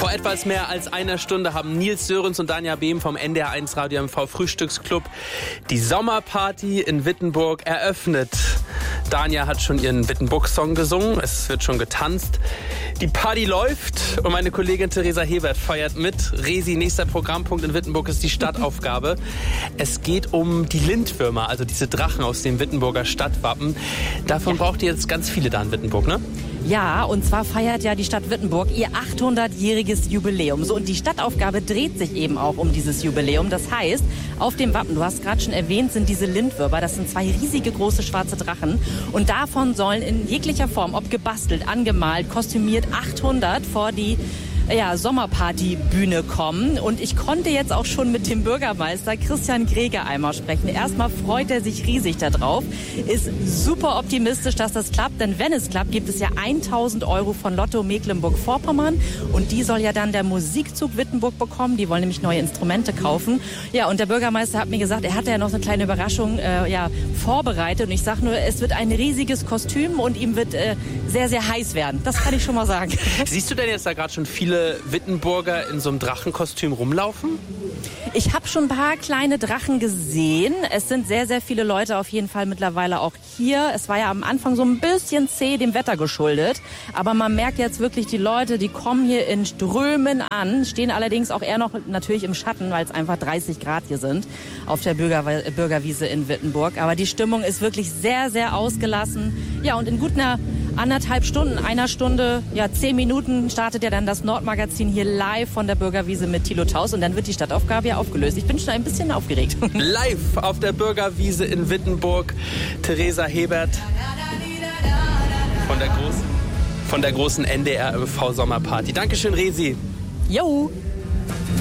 Vor etwas mehr als einer Stunde haben Nils Sörensen und Danja Behm vom NDR1 Radio MV Frühstücksclub die Sommerparty in Wittenburg eröffnet. Danja hat schon ihren Wittenburg-Song gesungen, es wird schon getanzt. Die Party läuft und meine Kollegin Theresa Hebert feiert mit. Resi, nächster Programmpunkt in Wittenburg ist die Stadtaufgabe. Es geht um die Lindwürmer, also diese Drachen aus dem Wittenburger Stadtwappen. Davon braucht ihr jetzt ganz viele da in Wittenburg, ne? Ja, und zwar feiert ja die Stadt Wittenburg ihr 800-jähriges Jubiläum. So, und die Stadtaufgabe dreht sich eben auch um dieses Jubiläum. Das heißt, auf dem Wappen, du hast gerade schon erwähnt, sind diese Lindwürmer. Das sind zwei riesige große schwarze Drachen. Und davon sollen in jeglicher Form, ob gebastelt, angemalt, kostümiert, 800 vor die Sommerpartybühne kommen. Und ich konnte jetzt auch schon mit dem Bürgermeister Christian Greger einmal sprechen. Erstmal freut er sich riesig darauf, ist super optimistisch, dass das klappt. Denn wenn es klappt, gibt es ja 1.000 € von Lotto Mecklenburg-Vorpommern. Und die soll ja dann der Musikzug Wittenburg bekommen. Die wollen nämlich neue Instrumente kaufen. Ja, und der Bürgermeister hat mir gesagt, er hatte ja noch eine kleine Überraschung vorbereitet. Und ich sage nur, es wird ein riesiges Kostüm und ihm wird sehr, sehr heiß werden. Das kann ich schon mal sagen. Siehst du denn jetzt da gerade schon viele Wittenburger in so einem Drachenkostüm rumlaufen? Ich habe schon ein paar kleine Drachen gesehen. Es sind sehr, sehr viele Leute auf jeden Fall mittlerweile auch hier. Es war ja am Anfang so ein bisschen zäh dem Wetter geschuldet. Aber man merkt jetzt wirklich, die Leute, die kommen hier in Strömen an, stehen allerdings auch eher noch natürlich im Schatten, weil es einfach 30 Grad hier sind auf der Bürgerwiese in Wittenburg. Aber die Stimmung ist wirklich sehr, sehr ausgelassen. Ja, und in gut einer Stunde, 10 Minuten startet ja dann das Nordmagazin hier live von der Bürgerwiese mit Thilo Taus und dann wird die Stadtaufgabe ja aufgelöst. Ich bin schon ein bisschen aufgeregt. Live auf der Bürgerwiese in Wittenburg, Theresa Hebert von der großen NDR MV Sommerparty. Dankeschön, Resi. Jo.